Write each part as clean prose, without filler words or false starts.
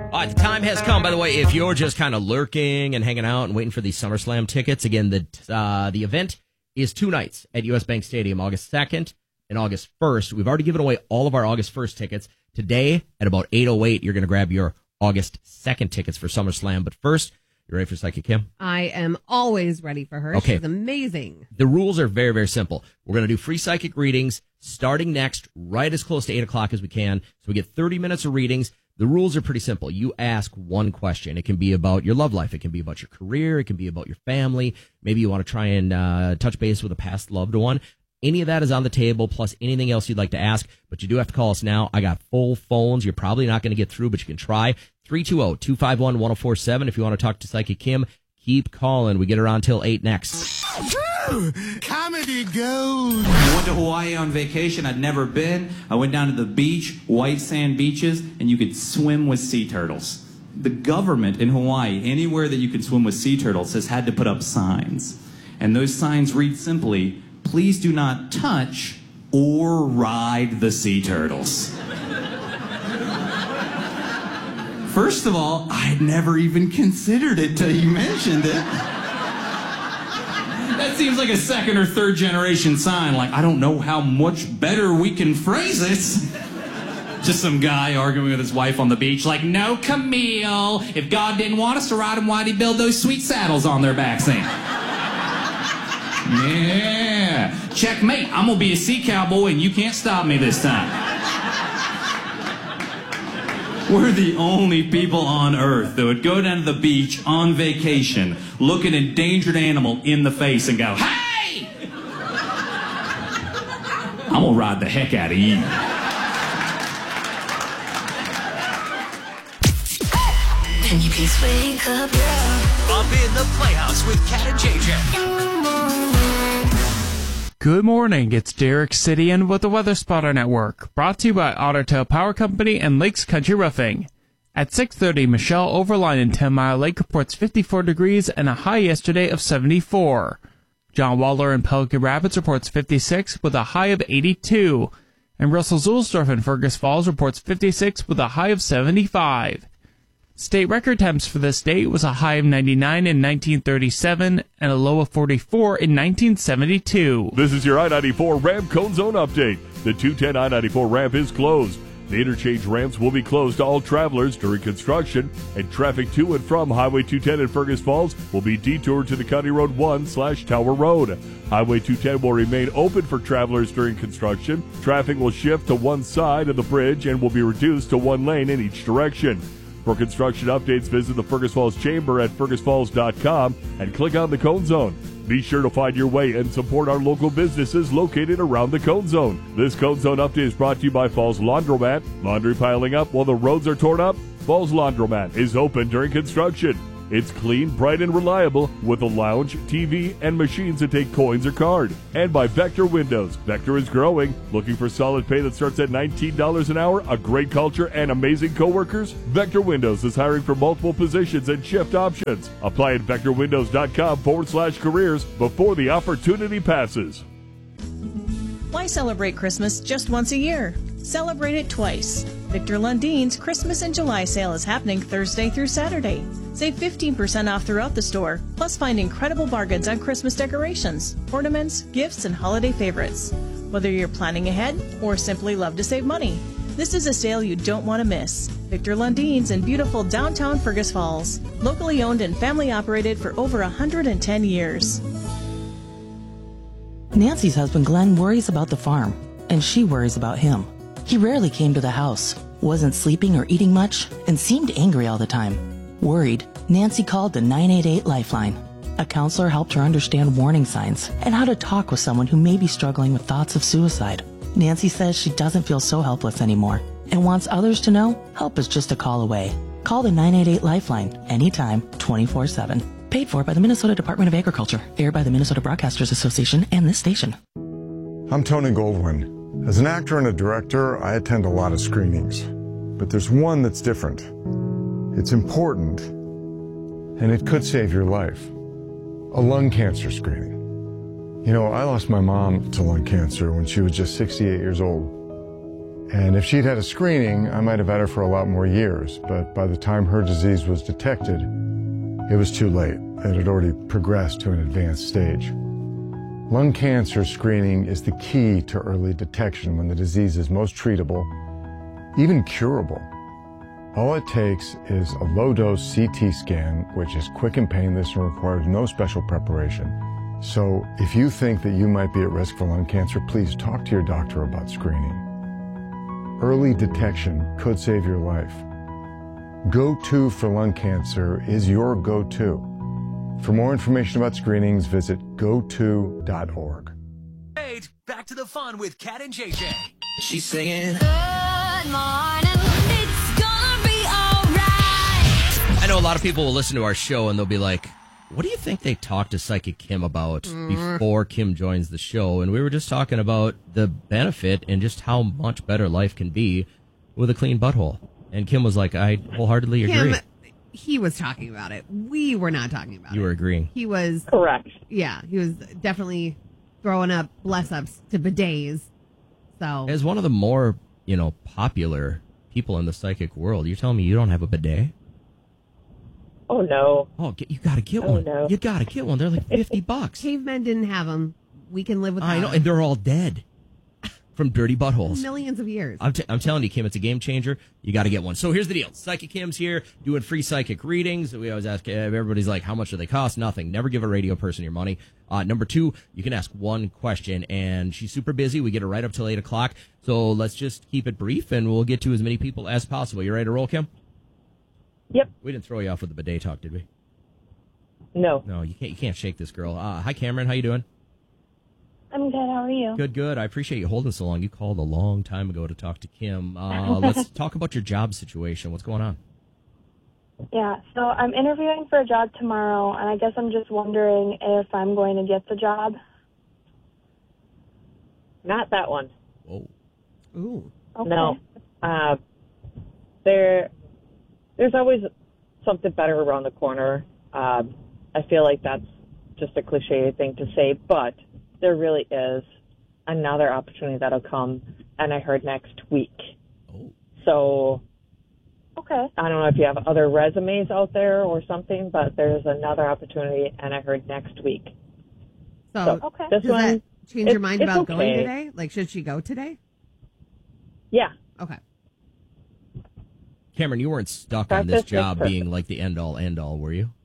All right, the time has come, by the way, if you're just kind of lurking and hanging out and waiting for these SummerSlam tickets. Again, the event is 2 nights at US Bank Stadium, August 2nd and August 1st. We've already given away all of our August 1st tickets. Today, at about 8:08, you're going to grab your August 2nd tickets for SummerSlam. But first, you ready for Psychic Kim? I am always ready for her. Okay. She's amazing. The rules are very, very simple. We're going to do free psychic readings starting next, right as close to 8 o'clock as we can. So we get 30 minutes of readings. The rules are pretty simple. You ask one question. It can be about your love life. It can be about your career. It can be about your family. Maybe you want to try and touch base with a past loved one. Any of that is on the table, plus anything else you'd like to ask. But you do have to call us now. I got full phones. You're probably not going to get through, but you can try. 320-251-1047 if you want to talk to Psychic Kim. Keep calling. We get her on till 8 next. Comedy gold. I went to Hawaii on vacation. I'd never been. I went down to the beach, white sand beaches, and you could swim with sea turtles. The government in Hawaii, anywhere that you could swim with sea turtles, has had to put up signs. And those signs read simply, please do not touch or ride the sea turtles. First of all, I'd never even considered it till you mentioned it. That seems like a second or third generation sign. Like, I don't know how much better we can phrase it. Just some guy arguing with his wife on the beach, like, no, Camille. If God didn't want us to ride them, why'd he build those sweet saddles on their backs then? Yeah. Checkmate. I'm gonna be a sea cowboy and you can't stop me this time. We're the only people on Earth that would go down to the beach on vacation, look an endangered animal in the face and go, hey! I'm gonna ride the heck out of you. Can you please wake up, yeah? Up in the Playhouse with Kat and JJ. Good morning, it's Derek Sidian with the Weather Spotter Network, brought to you by Otter Tail Power Company and Lakes Country Roofing. At 6:30, Michelle Overline in 10 Mile Lake reports 54 degrees and a high yesterday of 74. John Waller in Pelican Rapids reports 56 with a high of 82. And Russell Zulsdorf in Fergus Falls reports 56 with a high of 75. State record temps for this date was a high of 99 in 1937 and a low of 44 in 1972. This is your I-94 ramp cone zone update. The 210 I-94 ramp is closed. The interchange ramps will be closed to all travelers during construction, and traffic to and from Highway 210 in Fergus Falls will be detoured to the County Road 1/Tower Road. Highway 210 will remain open for travelers during construction. Traffic will shift to one side of the bridge and will be reduced to one lane in each direction. For construction updates, visit the Fergus Falls Chamber at fergusfalls.com and click on the Cone Zone. Be sure to find your way and support our local businesses located around the Cone Zone. This Cone Zone update is brought to you by Falls Laundromat. Laundry piling up while the roads are torn up? Falls Laundromat is open during construction. It's clean, bright, and reliable with a lounge, TV, and machines that take coins or card. And by Vector Windows. Vector is growing. Looking for solid pay that starts at $19 an hour, a great culture, and amazing coworkers? Vector Windows is hiring for multiple positions and shift options. Apply at vectorwindows.com/careers before the opportunity passes. Why celebrate Christmas just once a year? Celebrate it twice. Victor Lundine's Christmas in July sale is happening Thursday through Saturday. Save 15% off throughout the store, plus find incredible bargains on Christmas decorations, ornaments, gifts, and holiday favorites. Whether you're planning ahead or simply love to save money, this is a sale you don't want to miss. Victor Lundine's in beautiful downtown Fergus Falls. Locally owned and family operated for over 110 years. Nancy's husband Glenn worries about the farm, and she worries about him. He rarely came to the house, wasn't sleeping or eating much, and seemed angry all the time. Worried, Nancy called the 988 Lifeline. A counselor helped her understand warning signs and how to talk with someone who may be struggling with thoughts of suicide. Nancy says she doesn't feel so helpless anymore and wants others to know help is just a call away. Call the 988 Lifeline anytime, 24/7. Paid for by the Minnesota Department of Agriculture. Aired by the Minnesota Broadcasters Association and this station. I'm Tony Goldwyn. As an actor and a director, I attend a lot of screenings. But there's one that's different. It's important, and it could save your life. A lung cancer screening. You know, I lost my mom to lung cancer when she was just 68 years old. And if she'd had a screening, I might have had her for a lot more years. But by the time her disease was detected, it was too late. It had already progressed to an advanced stage. Lung cancer screening is the key to early detection when the disease is most treatable, even curable. All it takes is a low-dose CT scan, which is quick and painless and requires no special preparation. So if you think that you might be at risk for lung cancer, please talk to your doctor about screening. Early detection could save your life. Go-To for lung cancer is your go-to. For more information about screenings, visit goto.org. Hey, back to the fun with Kat and JJ. She's singing. Good morning, it's gonna be alright. I know a lot of people will listen to our show and they'll be like, what do you think they talked to Psychic Kim about before Kim joins the show? And we were just talking about the benefit and just how much better life can be with a clean butthole. And Kim was like, I wholeheartedly agree. He was talking about it. We were not talking about it. You were agreeing. He was. Correct. Yeah, he was definitely throwing up bless-ups to bidets. So, As one of the more, popular people in the psychic world, you're telling me you don't have a bidet? Oh, no. Oh, you got to get one. No. You got to get one. They're like $50. Cavemen didn't have them. We can live without I know, them. and they're all dead from dirty buttholes. Millions of years. I'm telling you, Kim, it's a game changer. You got to get one. So here's the deal. Psychic Kim's here doing free psychic readings. We always ask, everybody's like, how much do they cost? Nothing. Never give a radio person your money. Number 2, you can ask one question, and she's super busy. We get her right up till 8 o'clock. So let's just keep it brief, and we'll get to as many people as possible. You ready to roll, Kim? Yep. We didn't throw you off with the bidet talk, did we? No. No, you can't shake this girl. Hi, Cameron. How you doing? I'm good. How are you? Good. I appreciate you holding so long. You called a long time ago to talk to Kim. Let's talk about your job situation. What's going on? Yeah, so I'm interviewing for a job tomorrow, and I guess I'm just wondering if I'm going to get the job. Not that one. Whoa. Ooh. Okay. No. There's always something better around the corner. I feel like that's just a cliche thing to say, but there really is another opportunity that'll come, and I heard next week. Oh. So, okay. I don't know if you have other resumes out there or something, but there's another opportunity, and I heard next week. So okay. This does one, that change your mind it's about okay. going today? Like, should she go today? Yeah. Okay. Cameron, you weren't stuck on this job being like the end-all, were you?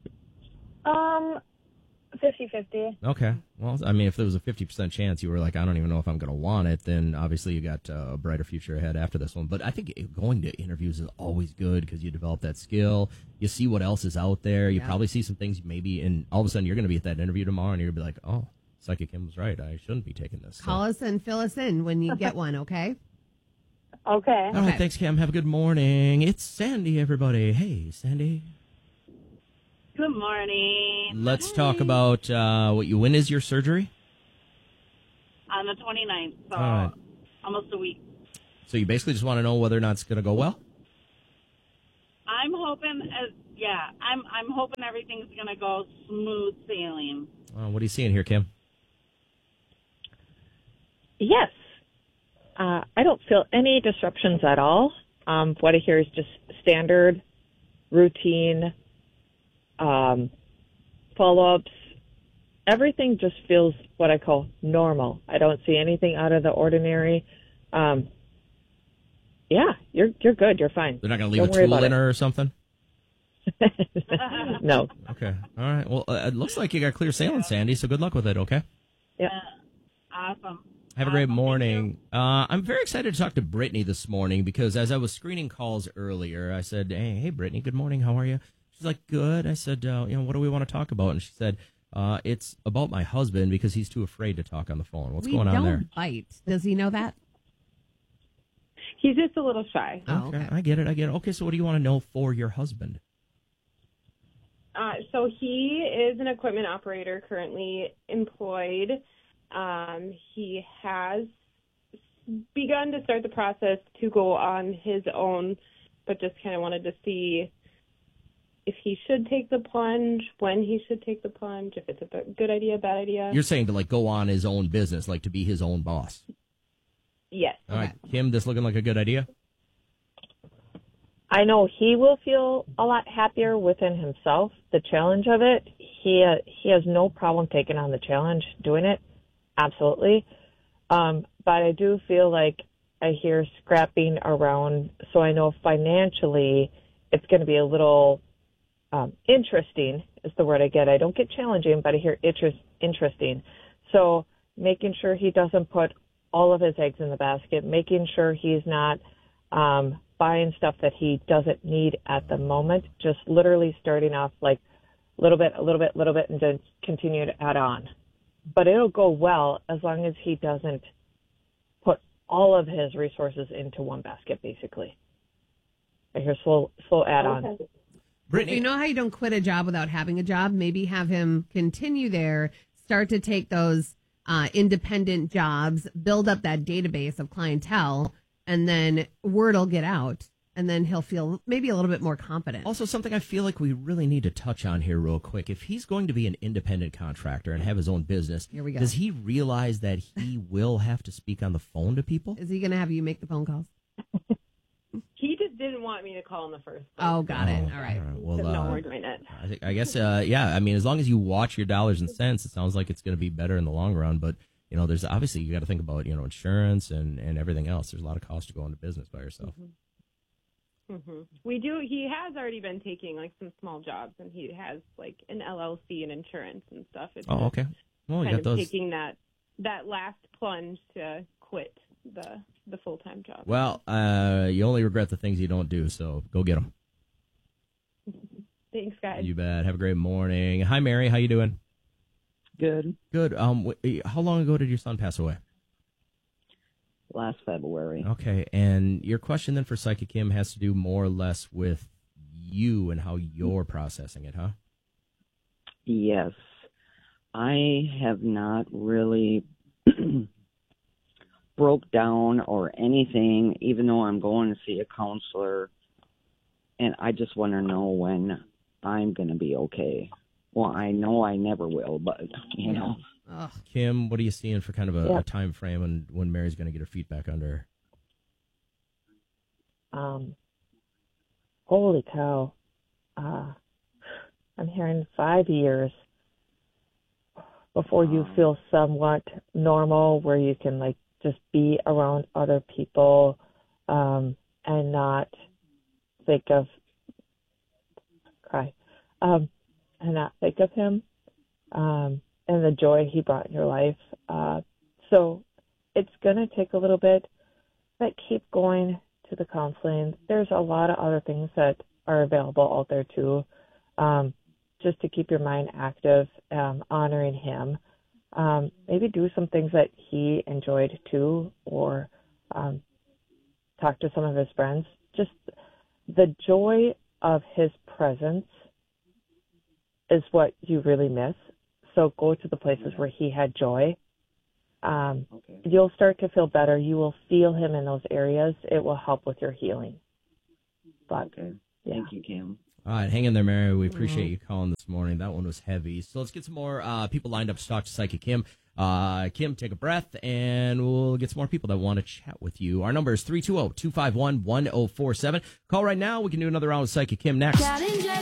50-50. Okay. Well, I mean, if there was a 50% chance you were like, I don't even know if I'm going to want it, then obviously you got a brighter future ahead after this one. But I think going to interviews is always good because you develop that skill. You see what else is out there. You probably see some things maybe, and all of a sudden you're going to be at that interview tomorrow and you're going to be like, oh, Psychic Kim was right. I shouldn't be taking this. Call us and fill us in when you get one, okay? Okay. All right, thanks, Cam. Have a good morning. It's Sandy, everybody. Hey, Sandy. Good morning. Let's talk about when is your surgery? On the 29th, so All right. almost a week. So you basically just want to know whether or not it's going to go well? I'm hoping, I'm hoping everything's going to go smooth sailing. What are you seeing here, Kim? Yes. I don't feel any disruptions at all. What I hear is just standard, routine, follow-ups. Everything just feels what I call normal. I don't see anything out of the ordinary. Yeah, you're good. You're fine. They're not going to leave a tool in her or something? No. Okay. All right. Well, it looks like you got clear sailing, Sandy, so good luck with it, okay? Yeah. Awesome. Have a great morning. I'm very excited to talk to Brittany this morning because as I was screening calls earlier, I said, hey, Brittany, good morning. How are you? She's like, good. I said, what do we want to talk about? And she said, it's about my husband because he's too afraid to talk on the phone. What's going on there? We don't bite. Does he know that? He's just a little shy. Okay. I get it. Okay, so what do you want to know for your husband? So he is an equipment operator currently employed. He has begun to start the process to go on his own, but just kind of wanted to see if he should take the plunge, when he should take the plunge, if it's a good idea, bad idea. You're saying to go on his own business, like to be his own boss. Yes. All right, Kim, this looking like a good idea? I know he will feel a lot happier within himself. The challenge of it, he has no problem taking on the challenge, doing it, absolutely. But I do feel like I hear scrapping around, so I know financially it's going to be a little interesting is the word I get. I don't get challenging, but I hear interesting. So making sure he doesn't put all of his eggs in the basket, making sure he's not buying stuff that he doesn't need at the moment, just literally starting off like little bit, and then continue to add on. But it'll go well as long as he doesn't put all of his resources into one basket, basically. I hear slow add on. Okay. Brittany, you know how you don't quit a job without having a job? Maybe have him continue there, start to take those independent jobs, build up that database of clientele, and then word will get out, and then he'll feel maybe a little bit more confident. Also, something I feel like we really need to touch on here real quick. If he's going to be an independent contractor and have his own business, Here we go. does he realize that he will have to speak on the phone to people? Is he going to have you make the phone calls? He just didn't want me to call in the first place. Oh, got it. All right. Well, No, we're doing it. I guess, yeah. I mean, as long as you watch your dollars and cents, it sounds like it's going to be better in the long run. But you know, there's obviously you got to think about insurance and everything else. There's a lot of cost to go into business by yourself. Mm-hmm. We do. He has already been taking like some small jobs, and he has like an LLC and insurance and stuff. It's Oh, okay. Well, you kind got of those. taking that last plunge to quit the full-time job. Well, you only regret the things you don't do, so go get them. Thanks, guys. You bet. Have a great morning. Hi, Mary. How you doing? Good. Good. How long ago did your son pass away? Last February. Okay, and your question then for Psychic Kim has to do more or less with you and how you're processing it, huh? Yes. I have not really broke down or anything, even though I'm going to see a counselor, and I just want to know when I'm going to be okay. Well, I know I never will, but, you know. Kim, what are you seeing for kind of a time frame when Mary's going to get her feet back under her? Holy cow. I'm hearing 5 years before you feel somewhat normal, where you can like just be around other people and not think of and not think of him and the joy he brought in your life. So it's going to take a little bit, but keep going to the counseling. There's a lot of other things that are available out there too, just to keep your mind active, honoring him. Maybe do some things that he enjoyed too, or talk to some of his friends. Just the joy of his presence is what you really miss. So go to the places where he had joy. You'll start to feel better. You will feel him in those areas. It will help with your healing. But, Thank you, Kim. All right, hang in there, Mary. We appreciate you calling this morning. That one was heavy. So let's get some more people lined up to talk to Psychic Kim. Kim, take a breath, and we'll get some more people that want to chat with you. Our number is 320-251-1047. Call right now. We can do another round with Psychic Kim next.